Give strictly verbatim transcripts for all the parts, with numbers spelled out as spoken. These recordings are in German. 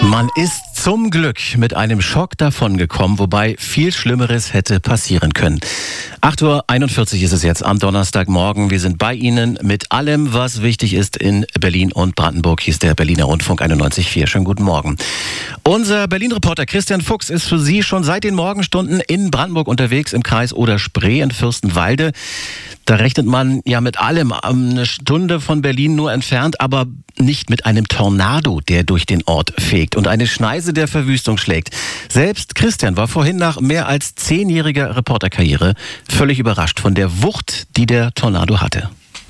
Man ist zum Glück mit einem Schock davongekommen, wobei viel Schlimmeres hätte passieren können. acht Uhr einundvierzig ist es jetzt am Donnerstagmorgen. Wir sind bei Ihnen mit allem, was wichtig ist in Berlin und Brandenburg. Hier ist der Berliner Rundfunk einundneunzig Komma vier. Schönen guten Morgen. Unser Berlin-Reporter Christian Fuchs ist für Sie schon seit den Morgenstunden in Brandenburg unterwegs im Kreis Oder-Spree in Fürstenwalde. Da rechnet man ja mit allem, eine Stunde von Berlin nur entfernt, aber nicht mit einem Tornado, der durch den Ort fegt und eine Schneise der Verwüstung schlägt. Selbst Christian war vorhin nach mehr als zehnjähriger Reporterkarriere völlig überrascht von der Wucht, die der Tornado hatte.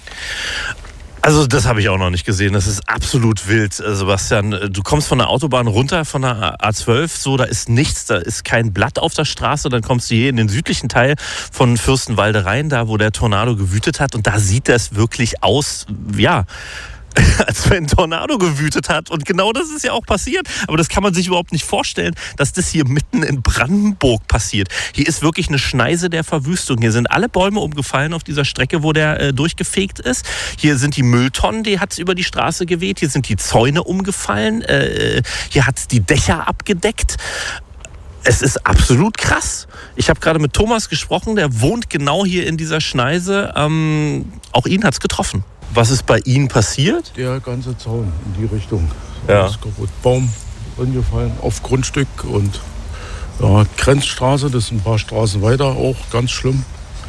Also das habe ich auch noch nicht gesehen. Das ist absolut wild, Sebastian. Du kommst von der Autobahn runter, von der A zwölf, so, da ist nichts, da ist kein Blatt auf der Straße. Dann kommst du hier in den südlichen Teil von Fürstenwalde rein, da wo der Tornado gewütet hat. Und da sieht das wirklich aus, ja, als wenn ein Tornado gewütet hat. Und genau das ist ja auch passiert. Aber das kann man sich überhaupt nicht vorstellen, dass das hier mitten in Brandenburg passiert. Hier ist wirklich eine Schneise der Verwüstung. Hier sind alle Bäume umgefallen auf dieser Strecke, wo der äh, durchgefegt ist. Hier sind die Mülltonnen, die hat es über die Straße geweht. Hier sind die Zäune umgefallen. Äh, hier hat es die Dächer abgedeckt. Es ist absolut krass. Ich habe gerade mit Thomas gesprochen, der wohnt genau hier in dieser Schneise. Ähm, auch ihn hat es getroffen. Was ist bei Ihnen passiert? Der ganze Zaun in die Richtung. Ja. Ist kaputt. Baum umgefallen auf Grundstück und ja, Grenzstraße, das sind ein paar Straßen weiter, auch ganz schlimm.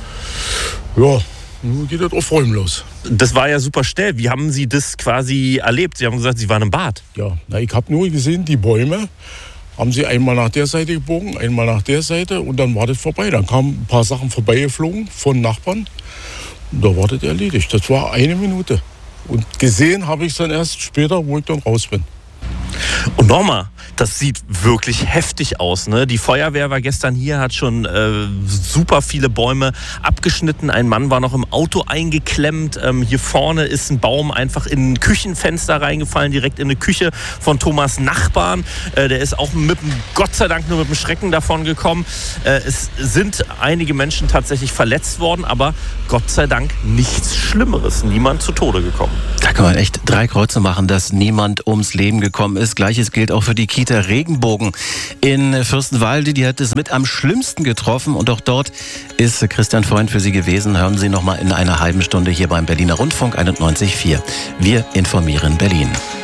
Ja, nun geht das auf Räumen los. Das war ja super schnell. Wie haben Sie das quasi erlebt? Sie haben gesagt, Sie waren im Bad. Ja, na, ich habe nur gesehen, die Bäume haben sie einmal nach der Seite gebogen, einmal nach der Seite und dann war das vorbei. Dann kamen ein paar Sachen vorbeigeflogen von Nachbarn. Da war das erledigt. Das war eine Minute. Und gesehen habe ich es dann erst später, wo ich dann raus bin. Und nochmal, das sieht wirklich heftig aus, ne? Die Feuerwehr war gestern hier, hat schon äh, super viele Bäume abgeschnitten. Ein Mann war noch im Auto eingeklemmt. Ähm, hier vorne ist ein Baum einfach in ein Küchenfenster reingefallen, direkt in eine Küche von Thomas Nachbarn. Äh, der ist auch mit dem, Gott sei Dank nur mit dem Schrecken davon gekommen. Äh, es sind einige Menschen tatsächlich verletzt worden, aber Gott sei Dank nichts Schlimmeres. Niemand zu Tode gekommen. Da kann man echt drei Kreuze machen, dass niemand ums Leben gekommen ist. Gleiches gilt auch für die Kita Regenbogen in Fürstenwalde. Die hat es mit am schlimmsten getroffen und auch dort ist Christian vorhin für Sie gewesen. Hören Sie noch mal in einer halben Stunde hier beim Berliner Rundfunk einundneunzig Komma vier. Wir informieren Berlin.